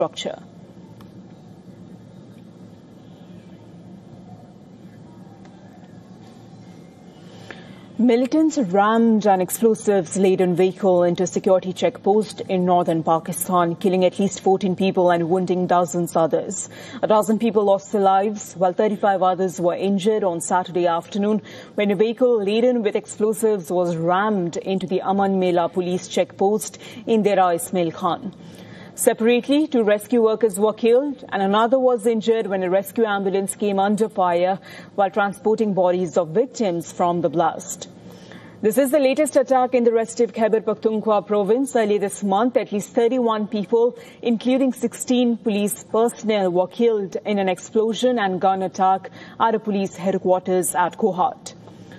infrastructure. Militants rammed an explosives-laden vehicle into a security checkpost in northern Pakistan, killing at least 14 people and wounding dozens others. A dozen people lost their lives, while 35 others were injured on Saturday afternoon when a vehicle laden with explosives was rammed into the Aman Mela police checkpost in Dera Ismail Khan. Separately, 2 rescue workers were killed and another was injured when a rescue ambulance came under fire while transporting bodies of victims from the blast. This is the latest attack in the restive Khyber Pakhtunkhwa province. Early this month, at least 31 people, including 16 police personnel, were killed in an explosion and gun attack at a police headquarters at Kohat.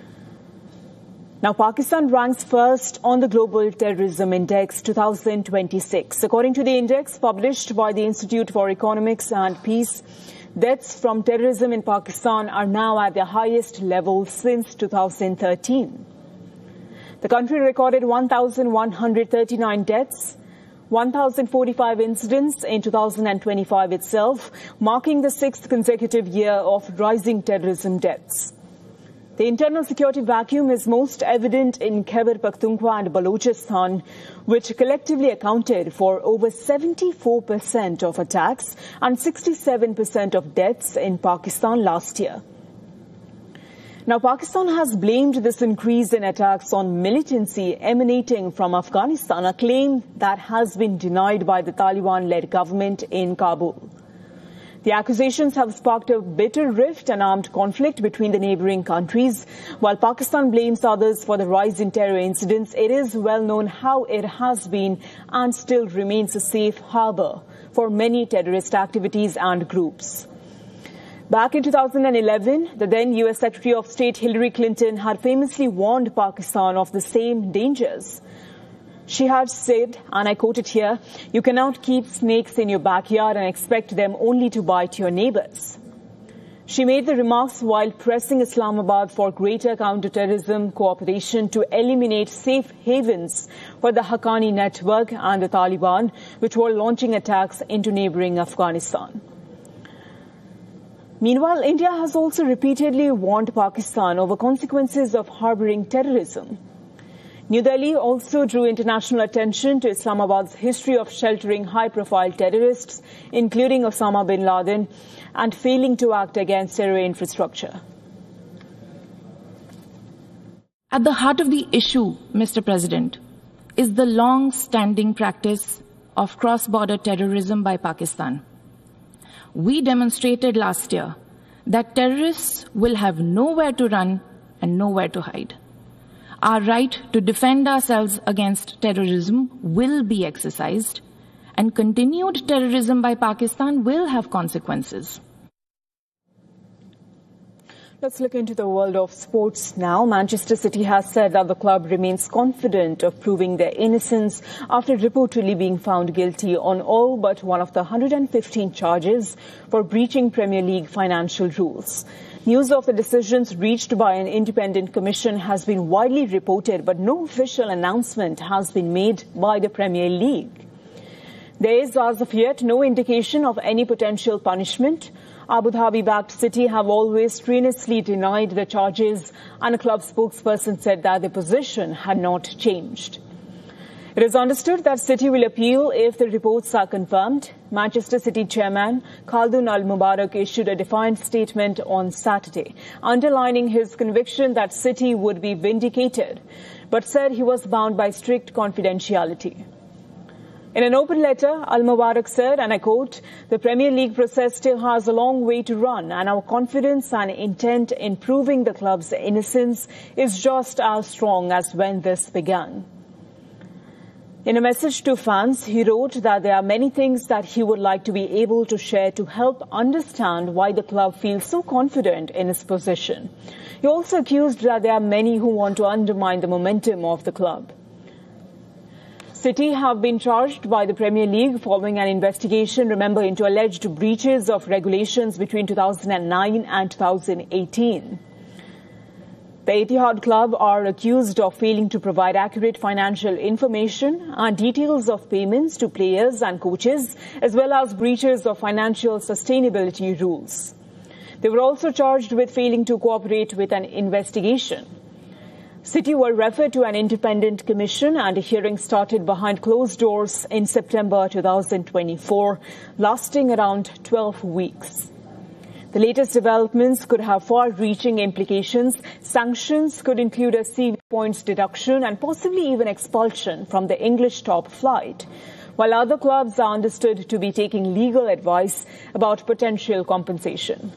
Now, Pakistan ranks first on the Global Terrorism Index 2026. According to the index published by the Institute for Economics and Peace, deaths from terrorism in Pakistan are now at their highest level since 2013. The country recorded 1,139 deaths, 1,045 incidents in 2025 itself, marking the 6th consecutive year of rising terrorism deaths. The internal security vacuum is most evident in Khyber Pakhtunkhwa and Balochistan, which collectively accounted for over 74% of attacks and 67% of deaths in Pakistan last year. Now, Pakistan has blamed this increase in attacks on militancy emanating from Afghanistan, a claim that has been denied by the Taliban-led government in Kabul. The accusations have sparked a bitter rift and armed conflict between the neighboring countries. While Pakistan blames others for the rise in terror incidents, it is well known how it has been and still remains a safe harbor for many terrorist activities and groups. Back in 2011, the then U.S. Secretary of State Hillary Clinton had famously warned Pakistan of the same dangers. She had said, and I quote it here, "You cannot keep snakes in your backyard and expect them only to bite your neighbors." She made the remarks while pressing Islamabad for greater counterterrorism cooperation to eliminate safe havens for the Haqqani network and the Taliban, which were launching attacks into neighboring Afghanistan. Meanwhile, India has also repeatedly warned Pakistan over consequences of harboring terrorism. New Delhi also drew international attention to Islamabad's history of sheltering high-profile terrorists, including Osama bin Laden, and failing to act against terror infrastructure. At the heart of the issue, Mr. President, is the long-standing practice of cross-border terrorism by Pakistan. We demonstrated last year that terrorists will have nowhere to run and nowhere to hide. Our right to defend ourselves against terrorism will be exercised, and continued terrorism by Pakistan will have consequences. Let's look into the world of sports now. Manchester City has said that the club remains confident of proving their innocence after reportedly being found guilty on all but one of the 115 charges for breaching Premier League financial rules. News of the decisions reached by an independent commission has been widely reported, but no official announcement has been made by the Premier League. There is, as of yet, no indication of any potential punishment. Abu Dhabi-backed City have always strenuously denied the charges, and a club spokesperson said that their position had not changed. It is understood that City will appeal if the reports are confirmed. Manchester City chairman Khaldun Al-Mubarak issued a defiant statement on Saturday, underlining his conviction that City would be vindicated, but said he was bound by strict confidentiality. In an open letter, Al-Mubarak said, and I quote, "The Premier League process still has a long way to run, and our confidence and intent in proving the club's innocence is just as strong as when this began." In a message to fans, he wrote that there are many things that he would like to be able to share to help understand why the club feels so confident in its position. He also accused that there are many who want to undermine the momentum of the club. City have been charged by the Premier League following an investigation, remember, into alleged breaches of regulations between 2009 and 2018. The Etihad Club are accused of failing to provide accurate financial information and details of payments to players and coaches, as well as breaches of financial sustainability rules. They were also charged with failing to cooperate with an investigation. City were referred to an independent commission and a hearing started behind closed doors in September 2024, lasting around 12 weeks. The latest developments could have far-reaching implications. Sanctions could include a CV points deduction and possibly even expulsion from the English top flight, while other clubs are understood to be taking legal advice about potential compensation.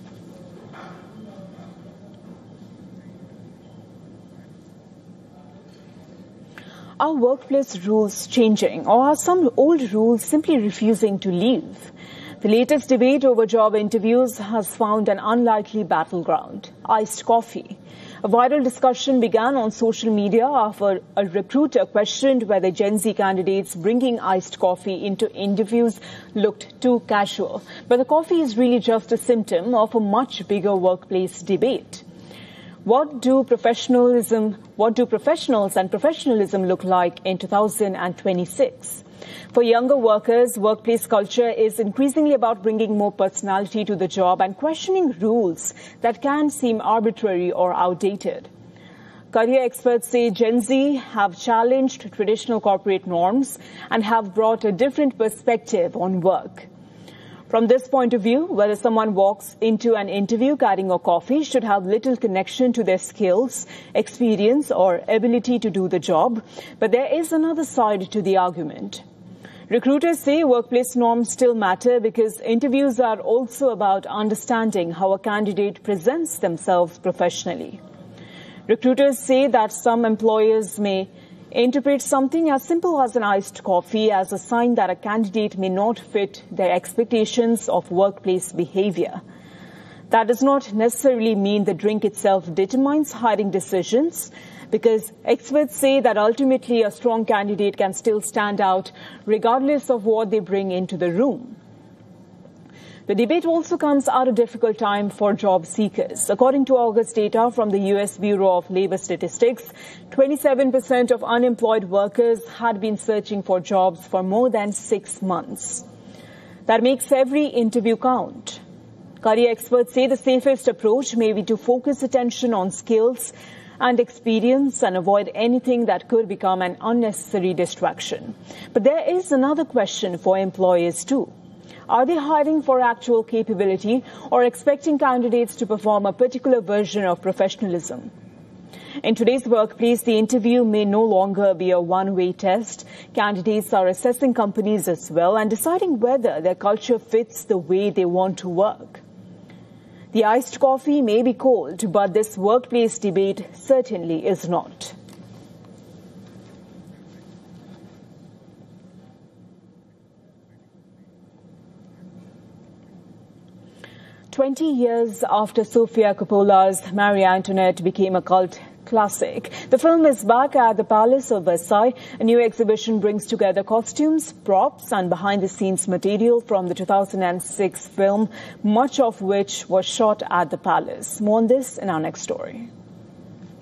Are workplace rules changing, or are some old rules simply refusing to leave? The latest debate over job interviews has found an unlikely battleground: iced coffee. A viral discussion began on social media after a recruiter questioned whether Gen Z candidates bringing iced coffee into interviews looked too casual. But the coffee is really just a symptom of a much bigger workplace debate. What do professionals and professionalism look like in 2026? For younger workers, workplace culture is increasingly about bringing more personality to the job and questioning rules that can seem arbitrary or outdated. Career experts say Gen Z have challenged traditional corporate norms and have brought a different perspective on work. From this point of view, whether someone walks into an interview carrying a coffee should have little connection to their skills, experience, or ability to do the job. But there is another side to the argument. Recruiters say workplace norms still matter because interviews are also about understanding how a candidate presents themselves professionally. Recruiters say that some employers may interpret something as simple as an iced coffee as a sign that a candidate may not fit their expectations of workplace behavior. That does not necessarily mean the drink itself determines hiring decisions, because experts say that ultimately a strong candidate can still stand out regardless of what they bring into the room. The debate also comes at a difficult time for job seekers. According to August data from the U.S. Bureau of Labor Statistics, 27% of unemployed workers had been searching for jobs for more than 6 months. That makes every interview count. Career experts say the safest approach may be to focus attention on skills and experience and avoid anything that could become an unnecessary distraction. But there is another question for employers too. Are they hiring for actual capability or expecting candidates to perform a particular version of professionalism? In today's workplace, the interview may no longer be a one-way test. Candidates are assessing companies as well and deciding whether their culture fits the way they want to work. The iced coffee may be cold, but this workplace debate certainly is not. "20 years after Sofia Coppola's Marie Antoinette became a cult classic, the film is back at the Palace of Versailles. A new exhibition brings together costumes, props, and behind-the-scenes material from the 2006 film, much of which was shot at the palace. More on this in our next story.